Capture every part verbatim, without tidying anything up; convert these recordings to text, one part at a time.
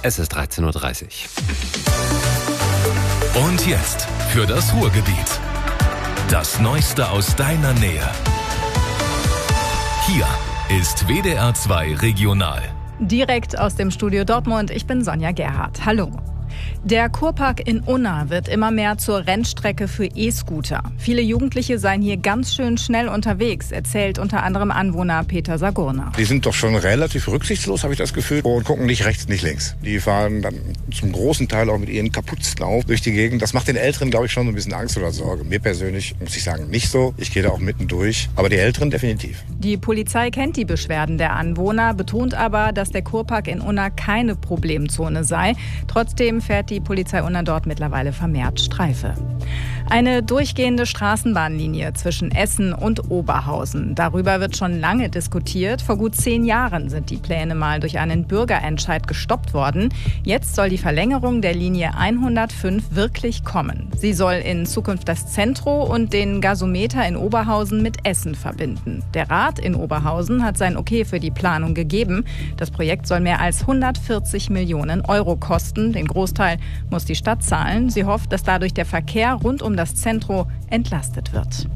Es ist dreizehn Uhr dreißig. Und jetzt für das Ruhrgebiet. Das Neueste aus deiner Nähe. Hier ist W D R zwei Regional. Direkt aus dem Studio Dortmund, ich bin Sonja Gerhardt. Hallo. Der Kurpark in Unna wird immer mehr zur Rennstrecke für E-Scooter. Viele Jugendliche seien hier ganz schön schnell unterwegs, erzählt unter anderem Anwohner Peter Sagurner. Die sind doch schon relativ rücksichtslos, habe ich das Gefühl, und gucken nicht rechts, nicht links. Die fahren dann zum großen Teil auch mit ihren Kapuzen auf durch die Gegend. Das macht den Älteren, glaube ich, schon ein bisschen Angst oder Sorge. Mir persönlich, muss ich sagen, nicht so. Ich gehe da auch mitten durch, aber die Älteren definitiv. Die Polizei kennt die Beschwerden der Anwohner, betont aber, dass der Kurpark in Unna keine Problemzone sei. Trotzdem fährt die Polizei Unna dort mittlerweile vermehrt Streife. Eine durchgehende Straßenbahnlinie zwischen Essen und Oberhausen. Darüber wird schon lange diskutiert. Vor gut zehn Jahren sind die Pläne mal durch einen Bürgerentscheid gestoppt worden. Jetzt soll die Verlängerung der Linie hundertfünf wirklich kommen. Sie soll in Zukunft das Zentro und den Gasometer in Oberhausen mit Essen verbinden. Der Rat in Oberhausen hat sein Okay für die Planung gegeben. Das Projekt soll mehr als hundertvierzig Millionen Euro kosten. Den Großteil muss die Stadt zahlen. Sie hofft, dass dadurch der Verkehr rund um das Zentro entlastet wird.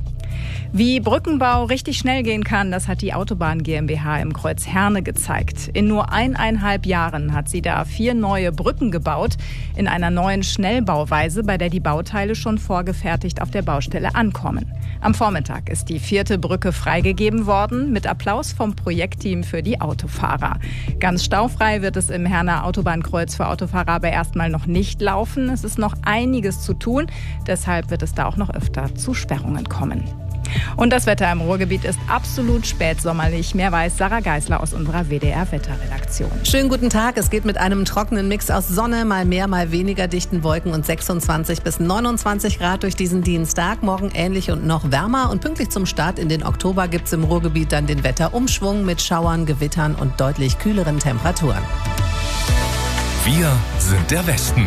Wie Brückenbau richtig schnell gehen kann, das hat die Autobahn GmbH im Kreuz Herne gezeigt. In nur eineinhalb Jahren hat sie da vier neue Brücken gebaut, in einer neuen Schnellbauweise, bei der die Bauteile schon vorgefertigt auf der Baustelle ankommen. Am Vormittag ist die vierte Brücke freigegeben worden, mit Applaus vom Projektteam für die Autofahrer. Ganz staufrei wird es im Herner Autobahnkreuz für Autofahrer aber erstmal noch nicht laufen. Es ist noch einiges zu tun, deshalb wird es da auch noch öfter zu Sperrungen kommen. Und das Wetter im Ruhrgebiet ist absolut spätsommerlich. Mehr weiß Sarah Geisler aus unserer W D R-Wetterredaktion. Schönen guten Tag. Es geht mit einem trockenen Mix aus Sonne, mal mehr, mal weniger dichten Wolken und sechsundzwanzig bis neunundzwanzig Grad durch diesen Dienstag. Morgen ähnlich und noch wärmer. Und pünktlich zum Start in den Oktober gibt es im Ruhrgebiet dann den Wetterumschwung mit Schauern, Gewittern und deutlich kühleren Temperaturen. Wir sind der Westen.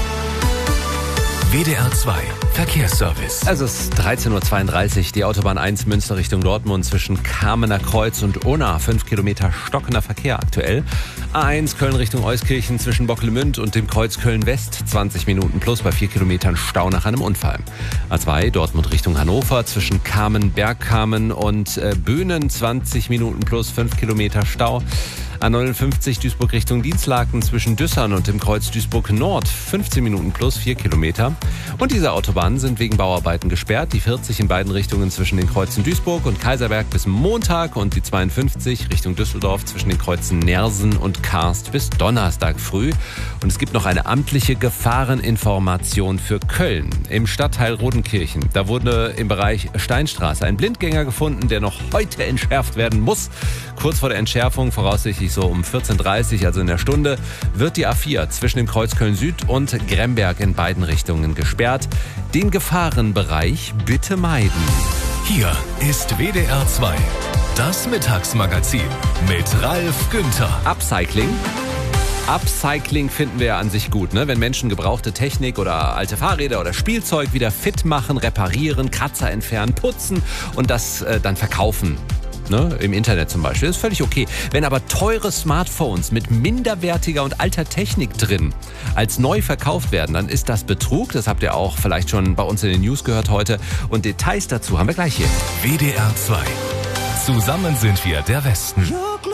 W D R zwei Verkehrsservice. Es ist dreizehn Uhr zweiunddreißig, die Autobahn eins Münster Richtung Dortmund zwischen Kamener Kreuz und Unna. Fünf Kilometer stockender Verkehr aktuell. A eins Köln Richtung Euskirchen zwischen Bocklemünd und dem Kreuz Köln-West. zwanzig Minuten plus bei vier Kilometern Stau nach einem Unfall. A zwei Dortmund Richtung Hannover zwischen Kamen, Bergkamen und äh, Böhnen. zwanzig Minuten plus fünf Kilometer Stau. A neunundfünfzig Duisburg Richtung Dienstlaken zwischen Düssern und dem Kreuz Duisburg Nord. fünfzehn Minuten plus vier Kilometer. Und diese Autobahnen sind wegen Bauarbeiten gesperrt. Die vierzig in beiden Richtungen zwischen den Kreuzen Duisburg und Kaiserberg bis Montag und die zweiundfünfzig Richtung Düsseldorf zwischen den Kreuzen Nersen und Karst bis Donnerstag früh. Und es gibt noch eine amtliche Gefahreninformation für Köln. Im Stadtteil Rodenkirchen, da wurde im Bereich Steinstraße ein Blindgänger gefunden, der noch heute entschärft werden muss. Kurz vor der Entschärfung, voraussichtlich so um vierzehn Uhr dreißig, also in der Stunde, wird die A vier zwischen dem Kreuz Köln Süd und Gremberg in beiden Richtungen gesperrt. Den Gefahrenbereich bitte meiden. Hier ist W D R zwei, das Mittagsmagazin mit Ralf Günther. Upcycling. Upcycling finden wir ja an sich gut, ne? Wenn Menschen gebrauchte Technik oder alte Fahrräder oder Spielzeug wieder fit machen, reparieren, Kratzer entfernen, putzen und das äh, dann verkaufen. Ne, im Internet zum Beispiel, ist völlig okay. Wenn aber teure Smartphones mit minderwertiger und alter Technik drin als neu verkauft werden, dann ist das Betrug. Das habt ihr auch vielleicht schon bei uns in den News gehört heute. Und Details dazu haben wir gleich hier. W D R zwei. Zusammen sind wir der Westen.